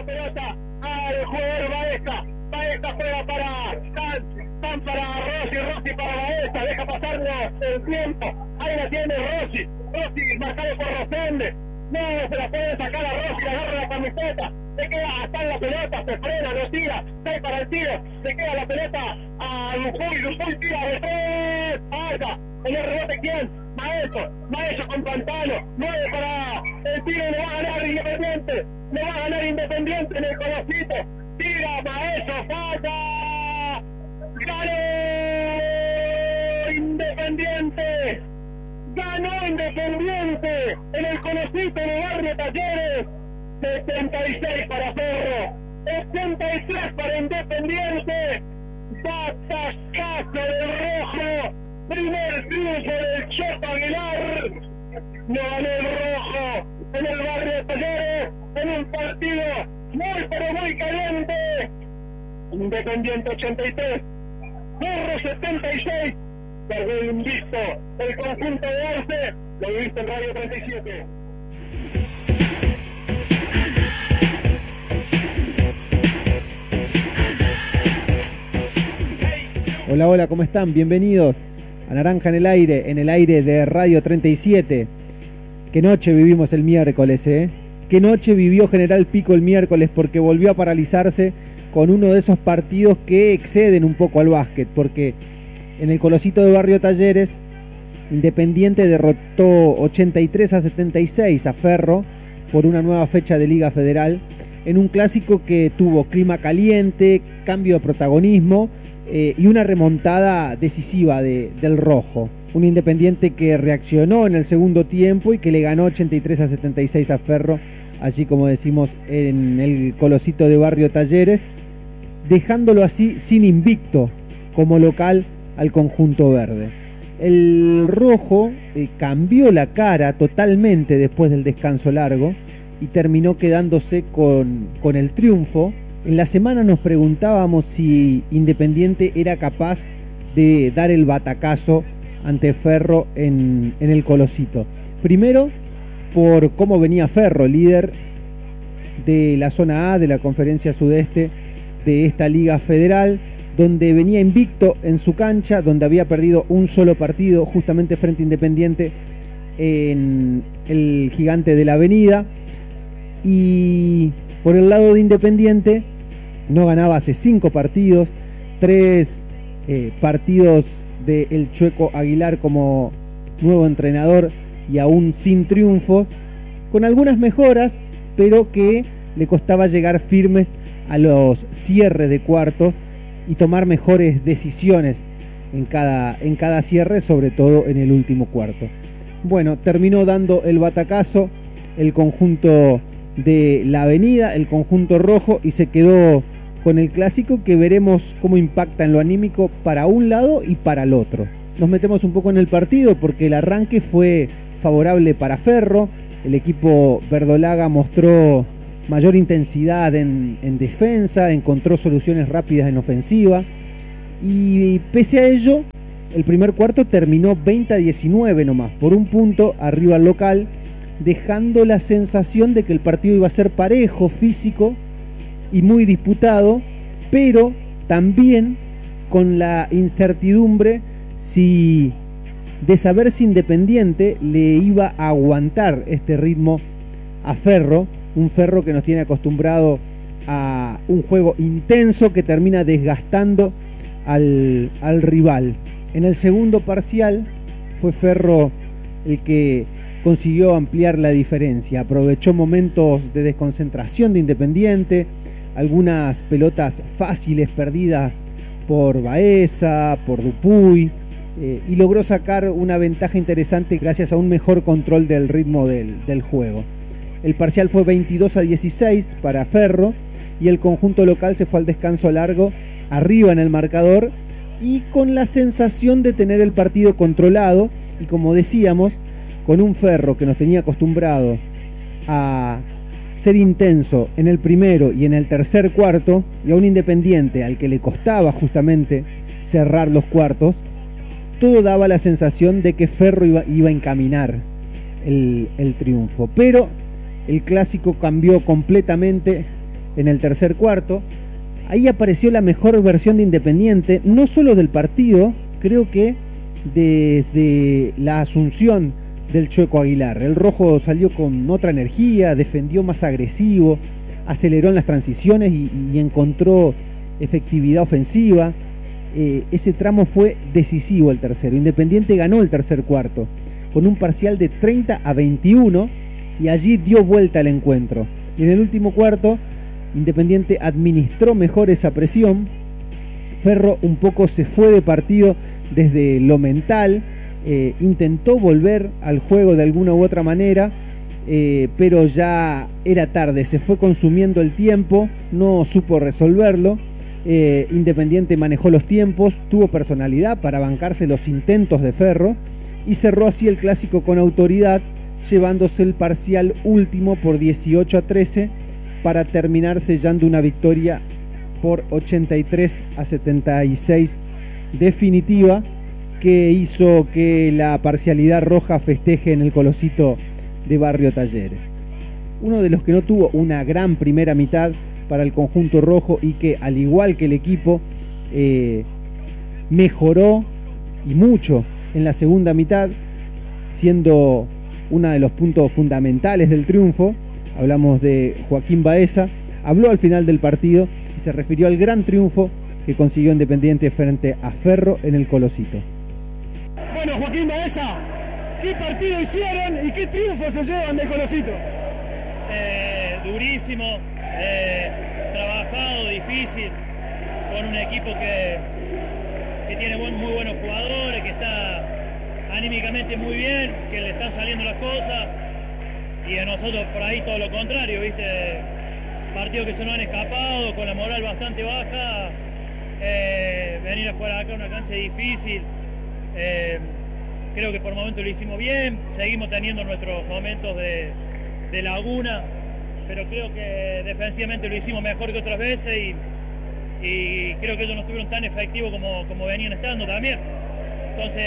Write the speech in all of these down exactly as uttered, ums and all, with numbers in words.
la pelota al jugador Baeza. Baeza juega para San, San para Rossi, Rossi para Baeza, deja pasarlo el tiempo. Ahí la tiene Rossi, Rossi marcado por Rosende. No se la puede sacar a Rossi, le agarra la camiseta. Se queda hasta en la pelota, se frena, no tira, sale para el tiro, se queda la pelota a Lujuy, Lujuy tira de tres, falta, en el rebote ¿quién? Maestro, Maestro con Pantano, nueve para el tiro, le va a ganar Independiente, le va a ganar Independiente en el Colosito, tira Maestro, falta, ganó Independiente, ganó Independiente en el Colosito, en el barrio Talleres. setenta y seis para Ferro, setenta y tres para Independiente, batacazo del Rojo, primer triunfo del Chepo Aguilar, no ganó el Rojo en el barrio de Talleres, en un partido muy pero muy caliente, Independiente ochenta y tres, Ferro setenta y seis, perdió el invicto, el conjunto de Arce, lo viviste en Radio treinta y siete. Hola, hola, ¿cómo están? Bienvenidos a Naranja en el Aire, en el aire de Radio treinta y siete. Qué noche vivimos el miércoles, ¿eh? Qué noche vivió General Pico el miércoles, porque volvió a paralizarse con uno de esos partidos que exceden un poco al básquet, porque en el Colosito de Barrio Talleres, Independiente derrotó ochenta y tres a setenta y seis a Ferro por una nueva fecha de Liga Federal, en un clásico que tuvo clima caliente, cambio de protagonismo, Eh, y una remontada decisiva de, del Rojo. Un Independiente que reaccionó en el segundo tiempo y que le ganó ochenta y tres a setenta y seis a Ferro, allí como decimos en el Colosito de Barrio Talleres, dejándolo así sin invicto como local al conjunto verde. El Rojo eh, cambió la cara totalmente después del descanso largo y terminó quedándose con, con el triunfo. En la semana nos preguntábamos si Independiente era capaz de dar el batacazo ante Ferro en, en el Colosito. Primero, por cómo venía Ferro, líder de la zona A de la Conferencia Sudeste de esta Liga Federal, donde venía invicto en su cancha, donde había perdido un solo partido justamente frente a Independiente en el Gigante de la Avenida. Y por el lado de Independiente, no ganaba hace cinco partidos, tres eh, partidos del Chueco Aguilar como nuevo entrenador y aún sin triunfo, con algunas mejoras, pero que le costaba llegar firme a los cierres de cuartos y tomar mejores decisiones en cada, en cada cierre, sobre todo en el último cuarto. Bueno, terminó dando el batacazo el conjunto de la Avenida, el conjunto rojo, y se quedó con el clásico que veremos cómo impacta en lo anímico para un lado y para el otro. Nos metemos un poco en el partido porque el arranque fue favorable para Ferro. El equipo verdolaga mostró mayor intensidad en, en defensa, encontró soluciones rápidas en ofensiva, y pese a ello el primer cuarto terminó veinte a diecinueve nomás, por un punto arriba al local, dejando la sensación de que el partido iba a ser parejo, físico y muy disputado, pero también con la incertidumbre si de saber si Independiente le iba a aguantar este ritmo a Ferro, un Ferro que nos tiene acostumbrado a un juego intenso que termina desgastando al, al rival. En el segundo parcial fue Ferro el que consiguió ampliar la diferencia, aprovechó momentos de desconcentración de Independiente, algunas pelotas fáciles perdidas por Baeza, por Dupuy, eh, y logró sacar una ventaja interesante gracias a un mejor control del ritmo del, del juego. El parcial fue veintidós a dieciséis para Ferro y el conjunto local se fue al descanso largo arriba en el marcador y con la sensación de tener el partido controlado, y como decíamos, con un Ferro que nos tenía acostumbrado a ser intenso en el primero y en el tercer cuarto, y a un Independiente al que le costaba justamente cerrar los cuartos, todo daba la sensación de que Ferro iba, iba a encaminar el, el triunfo. Pero el clásico cambió completamente en el tercer cuarto. Ahí apareció la mejor versión de Independiente, no solo del partido, creo que desde la asunción del Chueco Aguilar. El rojo salió con otra energía, defendió más agresivo, aceleró en las transiciones y, y encontró efectividad ofensiva. Eh, ese tramo fue decisivo el tercero. Independiente ganó el tercer cuarto con un parcial de treinta a veintiuno y allí dio vuelta el encuentro. Y en el último cuarto, Independiente administró mejor esa presión. Ferro un poco se fue de partido desde lo mental, eh, intentó volver al juego de alguna u otra manera, eh, pero ya era tarde, se fue consumiendo el tiempo, no supo resolverlo. Eh, Independiente manejó los tiempos, tuvo personalidad para bancarse los intentos de Ferro y cerró así el clásico con autoridad, llevándose el parcial último por dieciocho a trece para terminar sellando una victoria por ochenta y tres a setenta y seis definitiva, que hizo que la parcialidad roja festeje en el Colosito de Barrio Talleres. Uno de los que no tuvo una gran primera mitad para el conjunto rojo y que, al igual que el equipo, eh, mejoró y mucho en la segunda mitad, siendo uno de los puntos fundamentales del triunfo. Hablamos de Joaquín Baeza, habló al final del partido y se refirió al gran triunfo que consiguió Independiente frente a Ferro en el Colosito. Bueno, Joaquín Baeza, ¿qué partido hicieron y qué triunfo se llevan del Colosito? Eh, durísimo, eh, trabajado, difícil, con un equipo que, que tiene buen, muy buenos jugadores, que está anímicamente muy bien, que le están saliendo las cosas, y a nosotros por ahí todo lo contrario, ¿viste? Partidos que se nos han escapado, con la moral bastante baja, eh, venir a jugar acá una cancha difícil. Eh, creo que por momentos lo hicimos bien, seguimos teniendo nuestros momentos de, de laguna, pero creo que defensivamente lo hicimos mejor que otras veces y, y creo que ellos no estuvieron tan efectivos como, como venían estando también. Entonces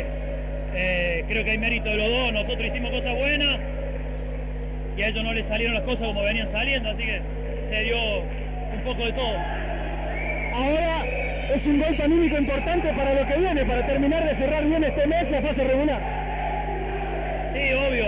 eh, creo que hay mérito de los dos, nosotros hicimos cosas buenas y a ellos no les salieron las cosas como venían saliendo, así que se dio un poco de todo. Ahora es un golpe anímico importante para lo que viene, para terminar de cerrar bien este mes la fase regular. Sí, obvio.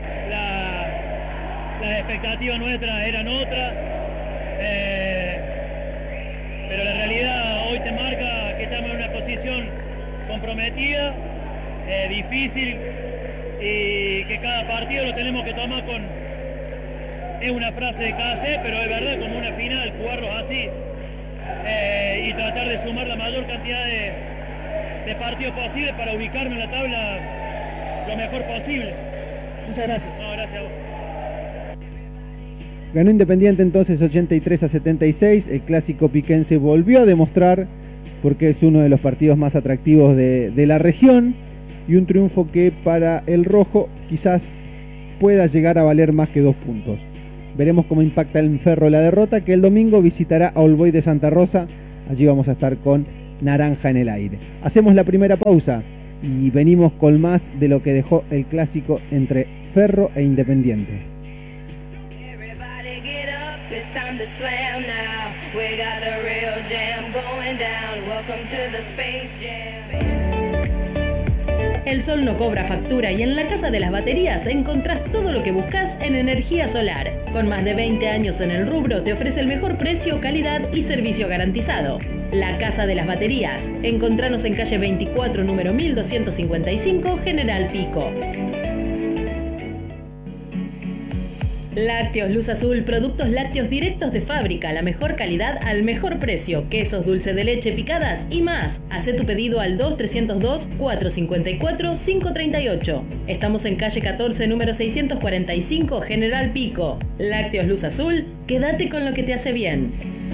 La, las expectativas nuestras eran otras, eh, pero la realidad hoy te marca que estamos en una posición comprometida, eh, difícil, y que cada partido lo tenemos que tomar con, es una frase de K C, pero es verdad, como una final, jugarlos así. Eh, y tratar de sumar la mayor cantidad de, de partidos posibles para ubicarme en la tabla lo mejor posible. Muchas gracias. No, gracias a vos. Ganó Independiente entonces ochenta y tres a setenta y seis. El clásico piquense volvió a demostrar porque es uno de los partidos más atractivos de, de la región, y un triunfo que para el rojo quizás pueda llegar a valer más que dos puntos. Veremos cómo impacta en Ferro la derrota, que el domingo visitará a All Boys de Santa Rosa. Allí vamos a estar con Naranja en el Aire. Hacemos la primera pausa y venimos con más de lo que dejó el clásico entre Ferro e Independiente. El sol no cobra factura y en la Casa de las Baterías encontrás todo lo que buscas en energía solar. Con más de veinte años en el rubro te ofrece el mejor precio, calidad y servicio garantizado. La Casa de las Baterías. Encontranos en calle veinticuatro, número mil doscientos cincuenta y cinco, General Pico. Lácteos Luz Azul, productos lácteos directos de fábrica, la mejor calidad al mejor precio, quesos, dulce de leche, picadas y más. Hacé tu pedido al dos trescientos dos, cuatrocientos cincuenta y cuatro, quinientos treinta y ocho. Estamos en calle catorce, número seiscientos cuarenta y cinco, General Pico. Lácteos Luz Azul, quédate con lo que te hace bien.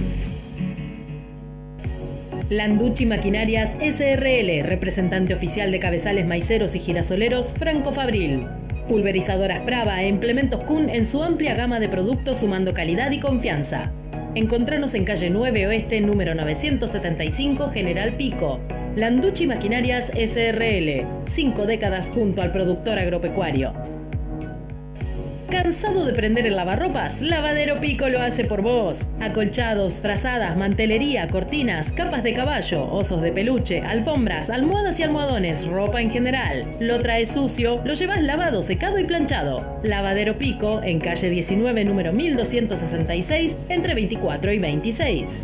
Landucci Maquinarias S R L, representante oficial de cabezales maiceros y girasoleros Franco Fabril. Pulverizadoras Brava e implementos Kuhn en su amplia gama de productos, sumando calidad y confianza. Encontranos en calle nueve Oeste, número novecientos setenta y cinco, General Pico. Landucci Maquinarias S R L, cinco décadas junto al productor agropecuario. ¿Cansado de prender el lavarropas? Lavadero Pico lo hace por vos. Acolchados, frazadas, mantelería, cortinas, capas de caballo, osos de peluche, alfombras, almohadas y almohadones, ropa en general. Lo traes sucio, lo llevas lavado, secado y planchado. Lavadero Pico, en calle diecinueve, número mil doscientos sesenta y seis, entre veinticuatro y veintiséis.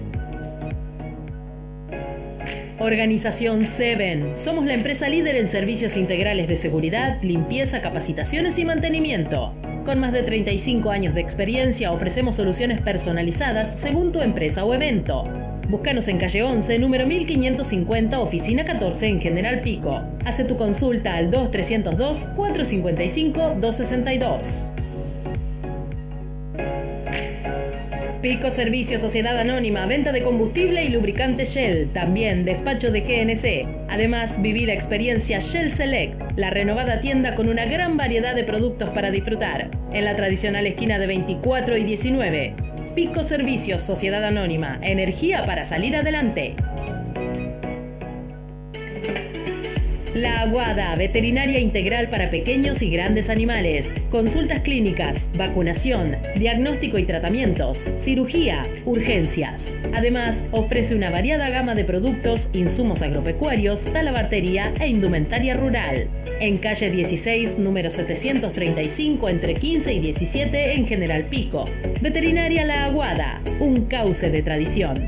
Organización Seven. Somos la empresa líder en servicios integrales de seguridad, limpieza, capacitaciones y mantenimiento. Con más de treinta y cinco años de experiencia ofrecemos soluciones personalizadas según tu empresa o evento. Búscanos en calle once, número mil quinientos cincuenta, oficina catorce en General Pico. Hace tu consulta al dos trescientos dos, cuatrocientos cincuenta y cinco, doscientos sesenta y dos. Pico Servicio Sociedad Anónima, venta de combustible y lubricante Shell, también despacho de G N C. Además, viví la experiencia Shell Select, la renovada tienda con una gran variedad de productos para disfrutar. En la tradicional esquina de veinticuatro y diecinueve. Pico Servicios Sociedad Anónima, energía para salir adelante. La Aguada, veterinaria integral para pequeños y grandes animales. Consultas clínicas, vacunación, diagnóstico y tratamientos, cirugía, urgencias. Además, ofrece una variada gama de productos, insumos agropecuarios, talabartería e indumentaria rural. En calle dieciséis, número setecientos treinta y cinco, entre quince y diecisiete, en General Pico. Veterinaria La Aguada, un cauce de tradición.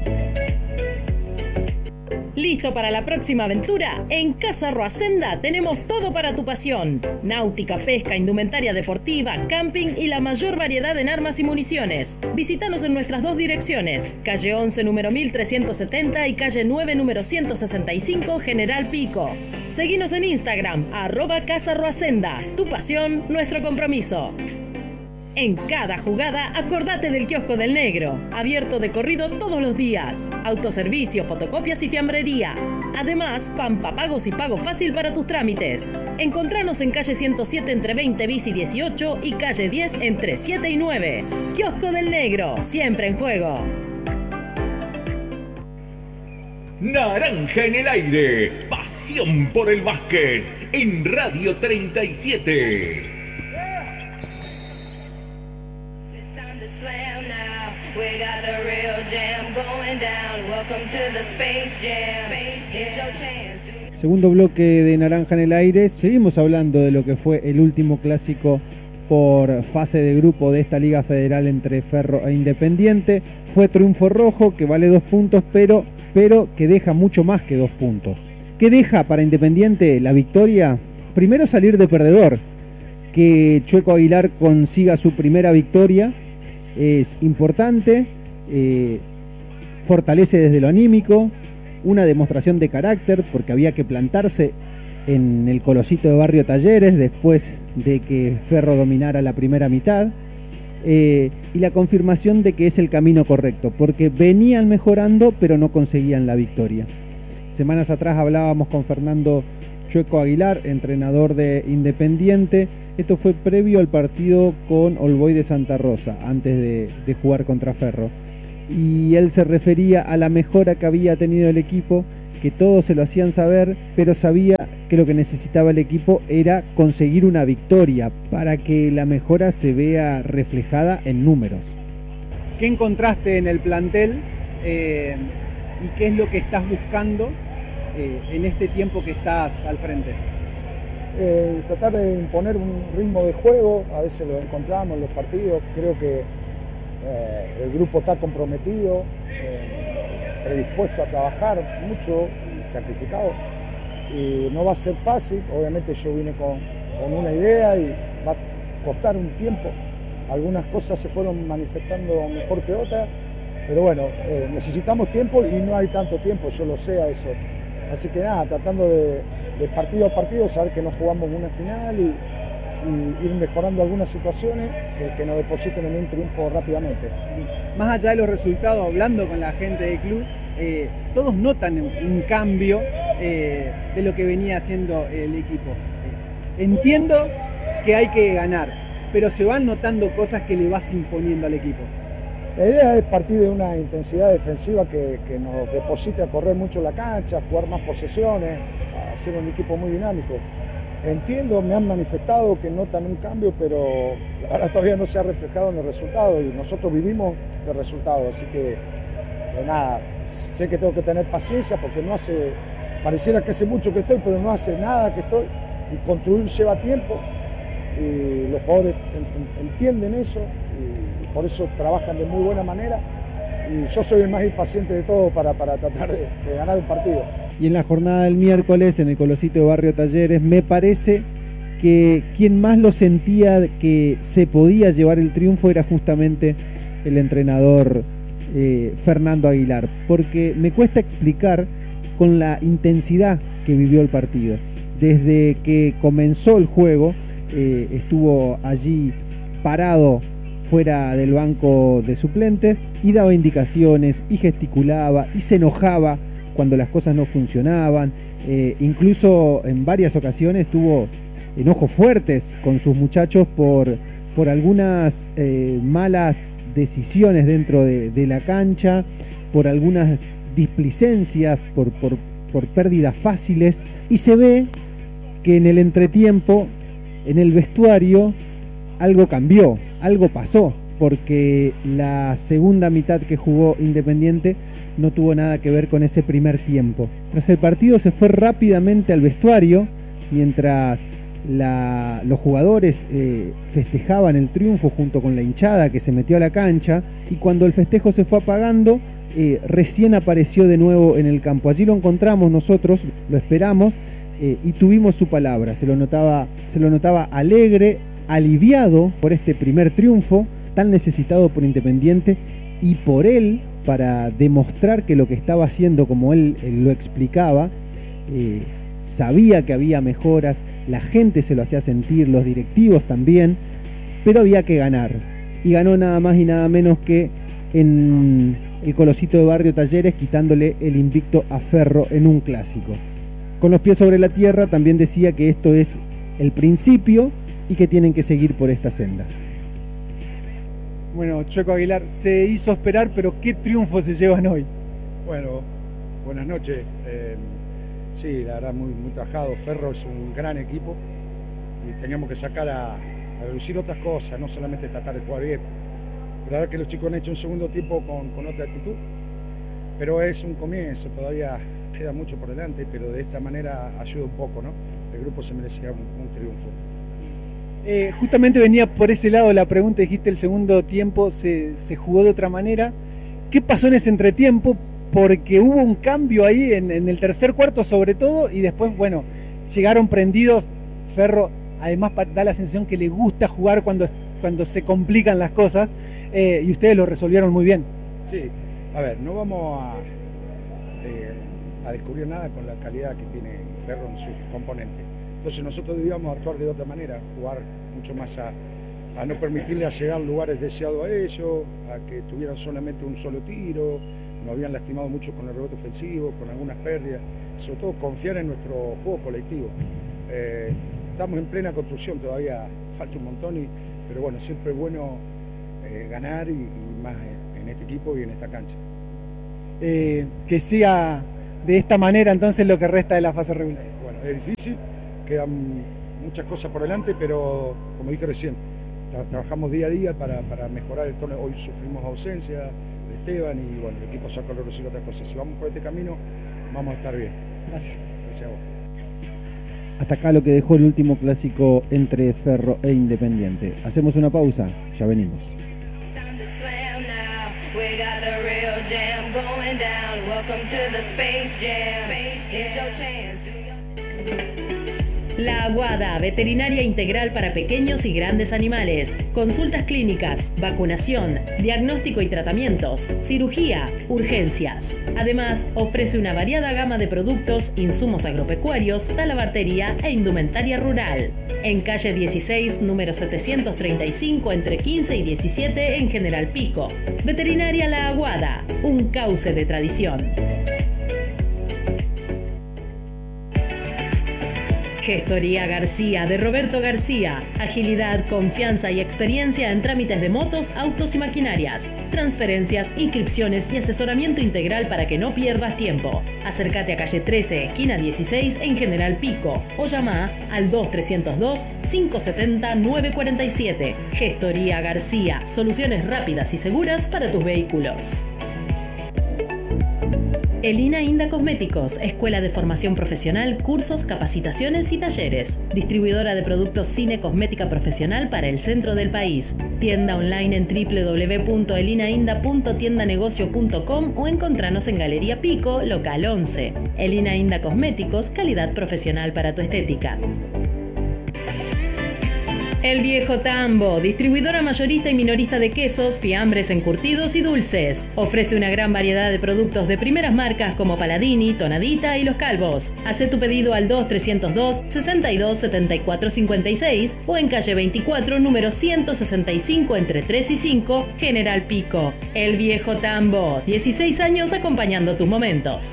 ¿Listo para la próxima aventura? En Casa Roacenda tenemos todo para tu pasión. Náutica, pesca, indumentaria deportiva, camping y la mayor variedad en armas y municiones. Visítanos en nuestras dos direcciones, calle once, número mil trescientos setenta y calle nueve, número ciento sesenta y cinco, General Pico. Seguinos en Instagram, arroba Casa Roacenda. Tu pasión, nuestro compromiso. En cada jugada, acordate del Kiosco del Negro, abierto de corrido todos los días. Autoservicio, fotocopias y fiambrería. Además, Pampa Pagos y pago fácil para tus trámites. Encontranos en calle ciento siete entre veinte bis y dieciocho y calle diez entre siete y nueve. Kiosco del Negro, siempre en juego. Naranja en el aire, pasión por el básquet, en Radio treinta y siete. Slam now, we got the real jam going down. Welcome to the Space Jam. Here's your chance. Segundo bloque de Naranja en el aire. Seguimos hablando de lo que fue el último clásico por fase de grupo de esta Liga Federal entre Ferro e Independiente. Fue triunfo rojo que vale dos puntos, pero, pero que deja mucho más que dos puntos. ¿Qué deja para Independiente la victoria? Primero, salir de perdedor. Que Chueco Aguilar consiga su primera victoria es importante, eh, fortalece desde lo anímico, una demostración de carácter, porque había que plantarse en el Colosito de Barrio Talleres después de que Ferro dominara la primera mitad, eh, y la confirmación de que es el camino correcto, porque venían mejorando pero no conseguían la victoria. Semanas atrás hablábamos con Fernando Chueco Aguilar, entrenador de Independiente. Esto fue previo al partido con All Boys de Santa Rosa, antes de, de jugar contra Ferro. Y él se refería a la mejora que había tenido el equipo, que todos se lo hacían saber, pero sabía que lo que necesitaba el equipo era conseguir una victoria para que la mejora se vea reflejada en números. ¿Qué encontraste en el plantel eh, y qué es lo que estás buscando eh, en este tiempo que estás al frente? Eh, tratar de imponer un ritmo de juego, a veces lo encontramos en los partidos, creo que eh, el grupo está comprometido, eh, predispuesto a trabajar mucho y sacrificado, y no va a ser fácil. Obviamente yo vine con, con una idea y va a costar un tiempo, algunas cosas se fueron manifestando mejor que otras, pero bueno, eh, necesitamos tiempo y no hay tanto tiempo, yo lo sé a eso, así que nada, tratando de de partido a partido, saber que nos jugamos una final y, y ir mejorando algunas situaciones que, que nos depositen en un triunfo rápidamente. Más allá de los resultados, hablando con la gente del club, eh, todos notan un, un cambio eh, de lo que venía haciendo el equipo. Eh, entiendo que hay que ganar, pero se van notando cosas que le vas imponiendo al equipo. La idea es partir de una intensidad defensiva que, que nos deposite a correr mucho la cancha, jugar más posesiones, a ser un equipo muy dinámico. entiendo, me han manifestado que notan un cambio, pero la verdad todavía no se ha reflejado en el resultado y nosotros vivimos de resultado, así que de nada, sé que tengo que tener paciencia porque no hace, pareciera que hace mucho que estoy, pero no hace nada que estoy y construir lleva tiempo y los jugadores en, en, entienden eso y por eso trabajan de muy buena manera y yo soy el más impaciente de todos para, para tratar de, de ganar un partido. Y en la jornada del miércoles en el Colosito de Barrio Talleres me parece que quien más lo sentía que se podía llevar el triunfo era justamente el entrenador eh, Fernando Aguilar, porque me cuesta explicar con la intensidad que vivió el partido. Desde que comenzó el juego eh, estuvo allí parado fuera del banco de suplentes y daba indicaciones y gesticulaba y se enojaba cuando las cosas no funcionaban, eh, incluso en varias ocasiones tuvo enojos fuertes con sus muchachos por, por algunas eh, malas decisiones dentro de, de la cancha, por algunas displicencias, por, por, por pérdidas fáciles, y se ve que en el entretiempo, en el vestuario, algo cambió, algo pasó, porque la segunda mitad que jugó Independiente no tuvo nada que ver con ese primer tiempo. Tras el partido se fue rápidamente al vestuario, mientras la, los jugadores eh, festejaban el triunfo junto con la hinchada que se metió a la cancha, y cuando el festejo se fue apagando, eh, recién apareció de nuevo en el campo. Allí lo encontramos nosotros, lo esperamos, eh, y tuvimos su palabra. Se lo notaba, se lo notaba alegre, aliviado por este primer triunfo, tan necesitado por Independiente y por él, para demostrar que lo que estaba haciendo, como él, él lo explicaba, eh, sabía que había mejoras, la gente se lo hacía sentir, los directivos también, pero había que ganar. Y ganó nada más y nada menos que en el Colosito de Barrio Talleres, quitándole el invicto a Ferro en un clásico. Con los pies sobre la tierra también decía que esto es el principio y que tienen que seguir por estas sendas. Bueno, Chueco Aguilar, se hizo esperar, pero ¿qué triunfo se llevan hoy? Bueno, buenas noches. Eh, sí, la verdad, muy, muy trabajado. Ferro es un gran equipo y teníamos que sacar a, a reducir otras cosas, no solamente tratar de jugar bien. La verdad que los chicos han hecho un segundo tiempo con, con otra actitud, pero es un comienzo, todavía queda mucho por delante, pero de esta manera ayuda un poco, ¿no? El grupo se merecía un, un triunfo. Eh, justamente venía por ese lado la pregunta, dijiste el segundo tiempo se, se jugó de otra manera. ¿Qué pasó en ese entretiempo? Porque hubo un cambio ahí en, en el tercer cuarto sobre todo, y después, bueno, llegaron prendidos. Ferro además da la sensación que le gusta jugar cuando, cuando se complican las cosas, eh, y ustedes lo resolvieron muy bien. Sí, a ver, no vamos a, eh, a descubrir nada con la calidad que tiene Ferro en sus componentes. Entonces nosotros debíamos actuar de otra manera, jugar mucho más a, a no permitirle a llegar lugares deseados a ellos, a que tuvieran solamente un solo tiro, nos habían lastimado mucho con el rebote ofensivo, con algunas pérdidas, sobre todo confiar en nuestro juego colectivo. Eh, estamos en plena construcción, todavía falta un montón, y, pero bueno, siempre es bueno eh, ganar y, y más en, en este equipo y en esta cancha. Eh, que siga de esta manera entonces lo que resta de la fase regular. Bueno, es difícil. Quedan muchas cosas por delante, pero como dije recién, tra trabajamos día a día para, para mejorar el torneo. Hoy sufrimos ausencia de Esteban y bueno, el equipo sacó los y otras cosas. Si vamos por este camino, vamos a estar bien. Gracias. Gracias a vos. Hasta acá lo que dejó el último clásico entre Ferro e Independiente. Hacemos una pausa, ya venimos. La Aguada, veterinaria integral para pequeños y grandes animales. Consultas clínicas, vacunación, diagnóstico y tratamientos, cirugía, urgencias. Además, ofrece una variada gama de productos, insumos agropecuarios, talabartería e indumentaria rural. En calle dieciséis, número setecientos treinta y cinco, entre quince y diecisiete, en General Pico. Veterinaria La Aguada, un cauce de tradición. Gestoría García de Roberto García. Agilidad, confianza y experiencia en trámites de motos, autos y maquinarias. Transferencias, inscripciones y asesoramiento integral para que no pierdas tiempo. Acércate a calle trece, esquina dieciséis en General Pico o llama al dos trescientos dos, cinco setenta, nueve cuarenta y siete. Gestoría García. Soluciones rápidas y seguras para tus vehículos. Elina Inda Cosméticos, escuela de formación profesional, cursos, capacitaciones y talleres. Distribuidora de productos cine cosmética profesional para el centro del país. Tienda online en doble u doble u doble u punto elinainda punto tiendanegocio punto com o encontranos en Galería Pico, local once. Elina Inda Cosméticos, calidad profesional para tu estética. El Viejo Tambo, distribuidora mayorista y minorista de quesos, fiambres, encurtidos y dulces. Ofrece una gran variedad de productos de primeras marcas como Paladini, Tonadita y Los Calvos. Haz tu pedido al dos trescientos dos, sesenta y dos, setenta y cuatro cincuenta y seis o en calle veinticuatro, número ciento sesenta y cinco, entre tres y cinco, General Pico. El Viejo Tambo, dieciséis años acompañando tus momentos.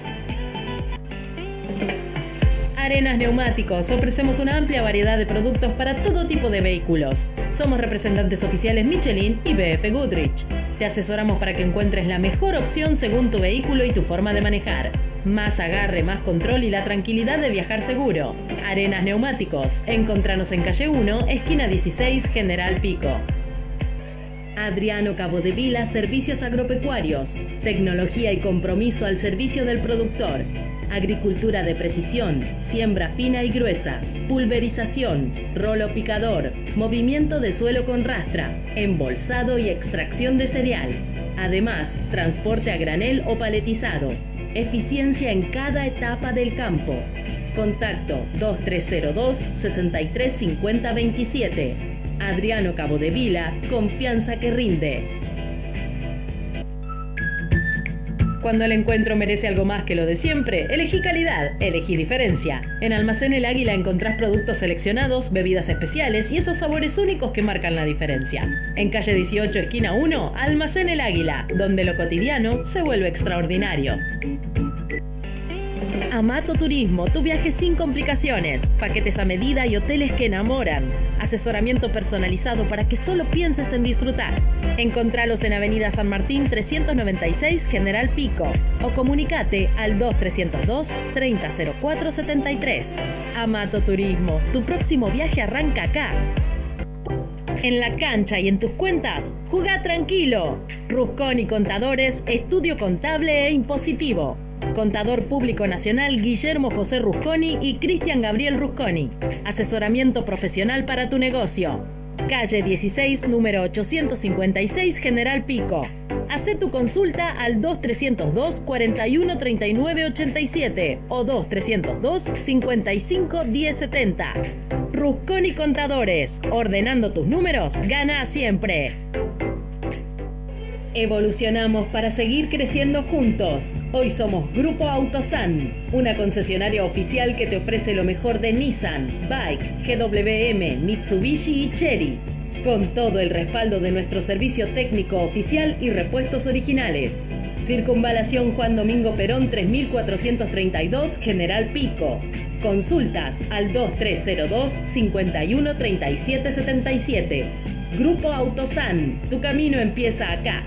Arenas Neumáticos. Ofrecemos una amplia variedad de productos para todo tipo de vehículos. Somos representantes oficiales Michelin y B F Goodrich. Te asesoramos para que encuentres la mejor opción según tu vehículo y tu forma de manejar. Más agarre, más control y la tranquilidad de viajar seguro. Arenas Neumáticos. Encontranos en calle uno, esquina dieciséis, General Pico. Adriano Cabodevila, Servicios Agropecuarios. Tecnología y compromiso al servicio del productor. Agricultura de precisión, siembra fina y gruesa, pulverización, rolo picador, movimiento de suelo con rastra, embolsado y extracción de cereal. Además, transporte a granel o paletizado. Eficiencia en cada etapa del campo. Contacto dos tres cero dos, sesenta y tres cincuenta veintisiete. Adriano Cabodevila, confianza que rinde. Cuando el encuentro merece algo más que lo de siempre, elegí calidad, elegí diferencia. En Almacén El Águila encontrás productos seleccionados, bebidas especiales y esos sabores únicos que marcan la diferencia. En calle dieciocho, esquina uno, Almacén El Águila, donde lo cotidiano se vuelve extraordinario. Amato Turismo, tu viaje sin complicaciones, paquetes a medida y hoteles que enamoran. Asesoramiento personalizado para que solo pienses en disfrutar. Encontralos en Avenida San Martín trescientos noventa y seis, General Pico, o comunicate al dos trescientos dos, treinta cero cuatro setenta y tres. Amato Turismo, tu próximo viaje arranca acá. En la cancha y en tus cuentas, jugá tranquilo. Rusconi Contadores, estudio contable e impositivo. Contador Público Nacional Guillermo José Rusconi y Cristian Gabriel Rusconi. Asesoramiento profesional para tu negocio. Calle dieciséis, número ochocientos cincuenta y seis, General Pico. Hacé tu consulta al dos trescientos dos, cuarenta y uno, treinta y nueve ochenta y siete o dos trescientos dos, cincuenta y cinco, diez setenta. Rusconi Contadores. Ordenando tus números, gana siempre. Evolucionamos para seguir creciendo juntos. Hoy somos Grupo Autosan, una concesionaria oficial que te ofrece lo mejor de Nissan, Bike, G W M, Mitsubishi y Chery, con todo el respaldo de nuestro servicio técnico oficial y repuestos originales. Circunvalación Juan Domingo Perón tres mil cuatrocientos treinta y dos, General Pico. Consultas al dos tres cero dos, cincuenta y uno, treinta y siete setenta y siete. Grupo Autosan, tu camino empieza acá.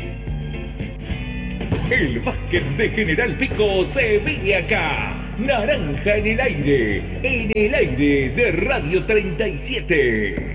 El básquet de General Pico se vive acá. Naranja en el aire, en el aire de Radio treinta y siete.